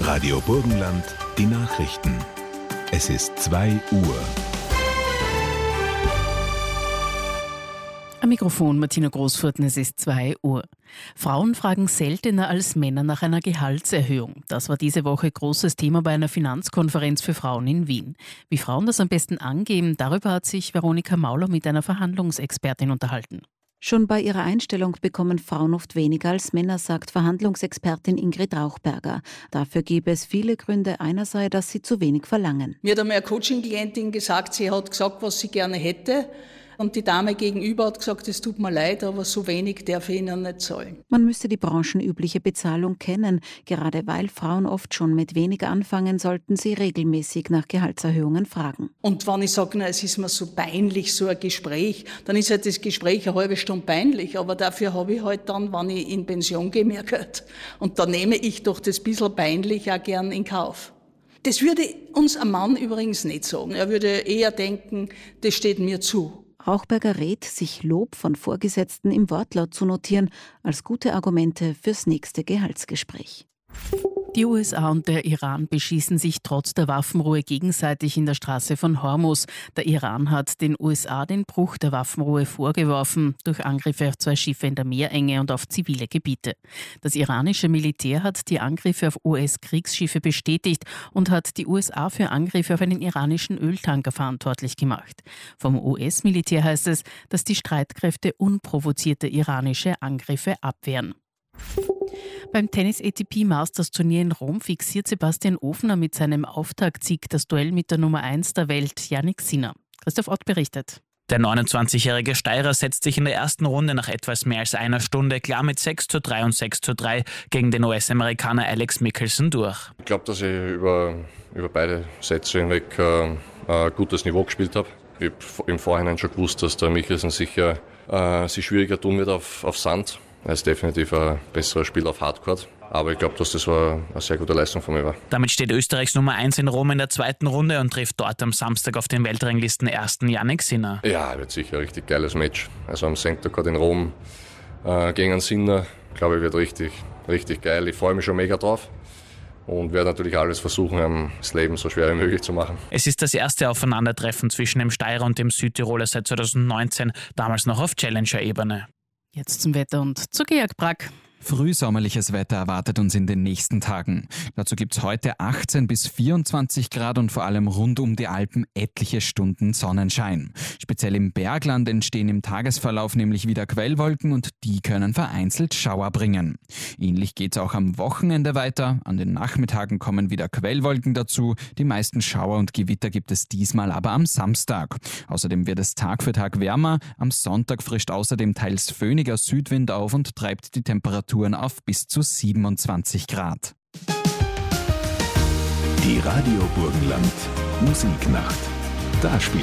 Radio Burgenland, die Nachrichten. Es ist 2 Uhr. Am Mikrofon Martina Großfurten, es ist 2 Uhr. Frauen fragen seltener als Männer nach einer Gehaltserhöhung. Das war diese Woche großes Thema bei einer Finanzkonferenz für Frauen in Wien. Wie Frauen das am besten angeben, darüber hat sich Veronika Mauler mit einer Verhandlungsexpertin unterhalten. Schon bei ihrer Einstellung bekommen Frauen oft weniger als Männer, sagt Verhandlungsexpertin Ingrid Rauchberger. Dafür gäbe es viele Gründe. Einer sei, dass sie zu wenig verlangen. Mir hat einmal eine Coaching-Klientin gesagt, sie hat gesagt, was sie gerne hätte. Und die Dame gegenüber hat gesagt, es tut mir leid, aber so wenig darf ich Ihnen nicht zahlen. Man müsste die branchenübliche Bezahlung kennen. Gerade weil Frauen oft schon mit weniger anfangen, sollten sie regelmäßig nach Gehaltserhöhungen fragen. Und wenn ich sage, es ist mir so peinlich, so ein Gespräch, dann ist halt das Gespräch eine halbe Stunde peinlich. Aber dafür habe ich halt dann, wenn ich in Pension gehe, mehr Geld. Und da nehme ich doch das bisschen peinlich auch gern in Kauf. Das würde uns ein Mann übrigens nicht sagen. Er würde eher denken, das steht mir zu. Rauchberger rät, sich Lob von Vorgesetzten im Wortlaut zu notieren, als gute Argumente fürs nächste Gehaltsgespräch. Die USA und der Iran beschießen sich trotz der Waffenruhe gegenseitig in der Straße von Hormuz. Der Iran hat den USA den Bruch der Waffenruhe vorgeworfen, durch Angriffe auf 2 Schiffe in der Meerenge und auf zivile Gebiete. Das iranische Militär hat die Angriffe auf US-Kriegsschiffe bestätigt und hat die USA für Angriffe auf einen iranischen Öltanker verantwortlich gemacht. Vom US-Militär heißt es, dass die Streitkräfte unprovozierte iranische Angriffe abwehren. Beim Tennis-ATP-Masters-Turnier in Rom fixiert Sebastian Ofner mit seinem Auftaktsieg das Duell mit der Nummer 1 der Welt, Jannik Sinner. Christoph Ott berichtet. Der 29-jährige Steirer setzt sich in der ersten Runde nach etwas mehr als einer Stunde klar mit 6:3 und 6:3 gegen den US-Amerikaner Alex Michelsen durch. Ich glaube, dass ich über beide Sätze hinweg ein gutes Niveau gespielt habe. Ich habe im Vorhinein schon gewusst, dass der Michelsen sicher sich schwieriger tun wird auf Sand. Er ist definitiv ein besserer Spieler auf Hardcourt. Aber ich glaube, dass das eine sehr gute Leistung von mir war. Damit steht Österreichs Nummer 1 in Rom in der zweiten Runde und trifft dort am Samstag auf den Weltranglisten-Ersten Jannik Sinner. Ja, wird sicher ein richtig geiles Match. Also am Center Court in Rom gegen einen Sinner, glaube ich, wird richtig geil. Ich freue mich schon mega drauf. Und werde natürlich alles versuchen, das Leben so schwer wie möglich zu machen. Es ist das erste Aufeinandertreffen zwischen dem Steirer und dem Südtiroler seit 2019, damals noch auf Challenger-Ebene. Jetzt zum Wetter und zu Georg Brack. Frühsommerliches Wetter erwartet uns in den nächsten Tagen. Dazu gibt es heute 18 bis 24 Grad und vor allem rund um die Alpen etliche Stunden Sonnenschein. Speziell im Bergland entstehen im Tagesverlauf nämlich wieder Quellwolken und die können vereinzelt Schauer bringen. Ähnlich geht es auch am Wochenende weiter. An den Nachmittagen kommen wieder Quellwolken dazu. Die meisten Schauer und Gewitter gibt es diesmal aber am Samstag. Außerdem wird es Tag für Tag wärmer. Am Sonntag frischt außerdem teils föhniger Südwind auf und treibt die Temperatur auf bis zu 27 Grad. Die Radio Burgenland Musiknacht. Da spielt